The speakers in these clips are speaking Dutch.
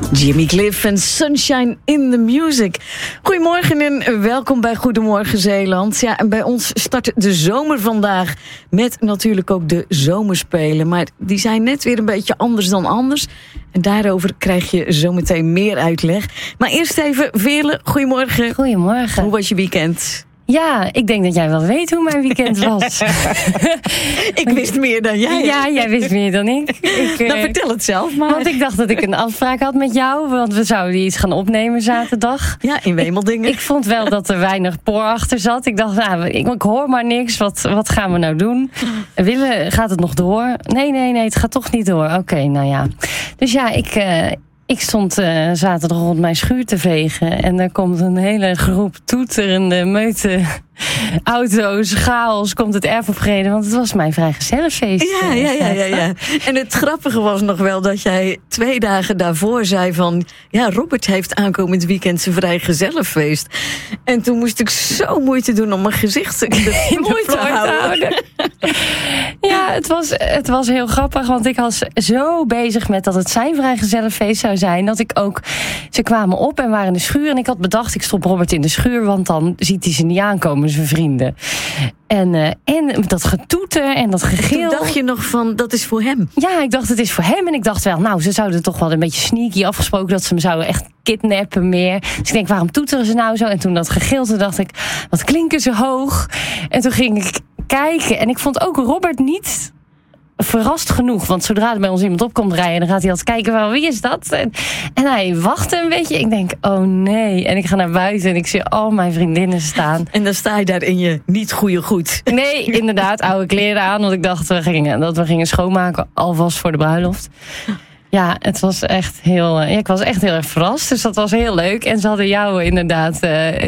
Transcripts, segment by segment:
Jimmy Cliff en Sunshine in the Music. Goedemorgen en welkom bij Goedemorgen Zeeland. Ja, en bij ons start de zomer vandaag met natuurlijk ook de zomerspelen. Maar die zijn net weer een beetje anders dan anders. En daarover krijg je zometeen meer uitleg. Maar eerst even, Veerle, goedemorgen. Goedemorgen. Hoe was je weekend? Ja, ik denk dat jij wel weet hoe mijn weekend was. Ik wist meer dan jij. Ja, jij wist meer dan ik. Dan vertel het zelf maar. Want ik dacht dat ik een afspraak had met jou. Want we zouden iets gaan opnemen zaterdag. Ja, in Wemeldingen. Ik vond wel dat er weinig poor achter zat. Ik dacht, nou, ik hoor maar niks. Wat gaan we nou doen? Gaat het nog door? Nee, het gaat toch niet door. Oké, nou ja. Dus ja, ik stond zaterdag rond mijn schuur te vegen. En er komt een hele groep toeterende meute auto's, chaos, komt het erf opgereden. Want het was mijn vrijgezellenfeest. Ja. En het grappige was nog wel dat jij 2 dagen daarvoor zei van... ja, Robert heeft aankomend weekend zijn vrijgezellenfeest. En toen moest ik zo moeite doen om mijn gezicht mooi te houden. Ja, het was heel grappig, want ik was zo bezig met dat het zijn vrijgezellenfeest zou zijn, dat ik ook... Ze kwamen op en waren in de schuur en ik had bedacht, ik stop Robert in de schuur, want dan ziet hij ze niet aankomen, zijn vrienden. En dat getoeter en dat gegil. En toen dacht je nog van, dat is voor hem? Ja, ik dacht, het is voor hem. En ik dacht wel, nou, ze zouden toch wel een beetje sneaky afgesproken dat ze hem zouden echt kidnappen meer. Dus ik denk, waarom toeteren ze nou zo? En toen dat gegil, toen dacht ik, wat klinken ze hoog? En toen ging ik kijken. En ik vond ook Robert niet verrast genoeg. Want zodra er bij ons iemand op komt rijden, dan gaat hij altijd kijken, well, wie is dat? En hij wachtte een beetje. Ik denk, oh nee. En ik ga naar buiten en ik zie al mijn vriendinnen staan. En dan sta je daar in je niet goede goed. Nee, inderdaad, oude kleren aan. Want ik dacht dat we gingen schoonmaken, alvast voor de bruiloft. Ja, het was echt ik was echt heel erg verrast. Dus dat was heel leuk. En ze hadden jou inderdaad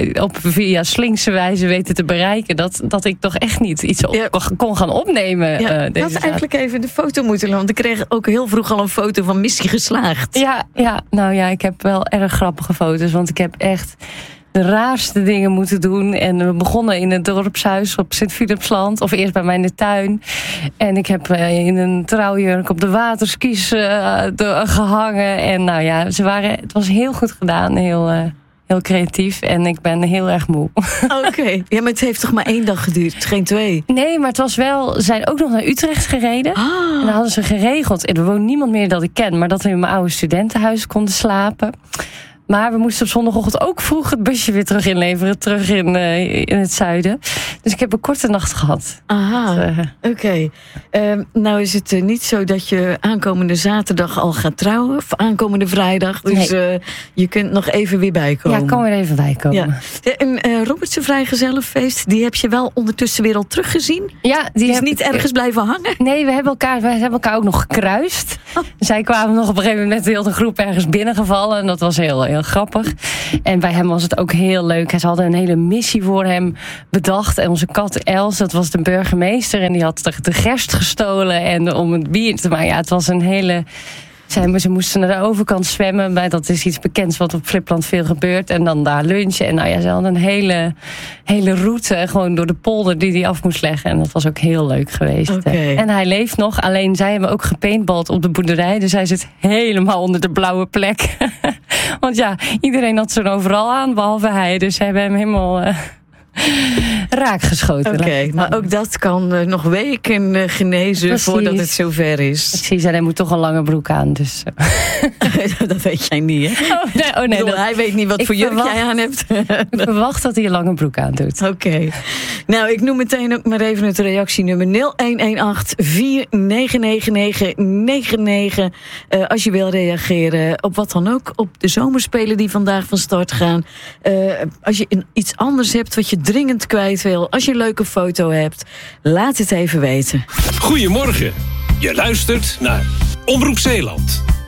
via slinkse wijze weten te bereiken dat ik toch echt niet iets kon gaan opnemen. Ja, ik had eigenlijk even de foto moeten doen. Want ik kreeg ook heel vroeg al een foto van missie geslaagd. Ja, nou ja, ik heb wel erg grappige foto's. Want ik heb echt de raarste dingen moeten doen. En we begonnen in het dorpshuis op Sint-Philipsland. Of eerst bij mij in de tuin. En ik heb in een trouwjurk op de waterskis gehangen. En nou ja, het was heel goed gedaan. Heel creatief. En ik ben heel erg moe. Oké. Ja, maar het heeft toch maar 1 dag geduurd? Geen 2? Nee, maar het was wel... Ze zijn ook nog naar Utrecht gereden. En dan hadden ze geregeld. En er woont niemand meer dat ik ken. Maar dat we in mijn oude studentenhuis konden slapen. Maar we moesten op zondagochtend ook vroeg het busje weer terug inleveren. Terug in het zuiden. Dus ik heb een korte nacht gehad. Aha, oké. Nou is het niet zo dat je aankomende zaterdag al gaat trouwen. Of aankomende vrijdag. Dus nee. Je kunt nog even weer bijkomen. Ja, ik kan weer even bijkomen. Ja. En Robert's vrijgezellenfeest, die heb je wel ondertussen weer al teruggezien? Ja. Die is niet ergens blijven hangen? Nee, we hebben elkaar ook nog gekruist. Oh. Zij kwamen nog op een gegeven moment met de hele groep ergens binnengevallen. En dat was heel grappig. En bij hem was het ook heel leuk. Ze hadden een hele missie voor hem bedacht. En onze kat Els, dat was de burgemeester. En die had de gerst gestolen en om het bier te maken. Ja, het was een hele... Ze moesten naar de overkant zwemmen. Maar dat is iets bekends wat op Flipland veel gebeurt. En dan daar lunchen. En nou ja, ze hadden een hele route gewoon door de polder die hij af moest leggen. En dat was ook heel leuk geweest. Okay. En hij leeft nog. Alleen zij hebben ook gepaintballed op de boerderij. Dus hij zit helemaal onder de blauwe plek. Want ja, iedereen had ze overal aan, behalve hij. Dus ze hebben hem helemaal... raakgeschoten. Oké, maar ook dat kan nog weken genezen. Precies. Voordat het zover is. Precies, en hij moet toch een lange broek aan. Dus. Dat weet jij niet, hè? Oh nee, hij weet niet wat voor jurk jij aan hebt. Ik verwacht dat hij een lange broek aan doet. Oké. Nou, ik noem meteen ook maar even het reactienummer 0118-499999. Als je wil reageren op wat dan ook. Op de zomerspelen die vandaag van start gaan. Als je iets anders hebt wat je dringend kwijt wil. Als je een leuke foto hebt. Laat het even weten. Goedemorgen. Je luistert naar Omroep Zeeland.